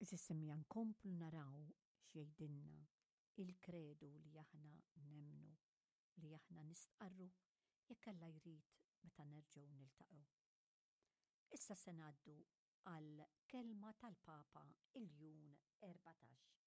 Is-semmi nkomplu naraw x'jgħidilna il-kredu li aħna nemnu li aħna nistqarru jekk Alla jrid meta nerġgħu niltaqgħu. Issa se ngħaddu għal kelma tal-Papa il-Jun 14.